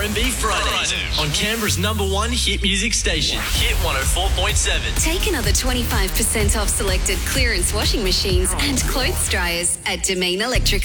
R&B Fridays on Canberra's #1 hit music station, Hit 104.7. Take another 25% off selected clearance washing machines and clothes dryers at Domain Electrical.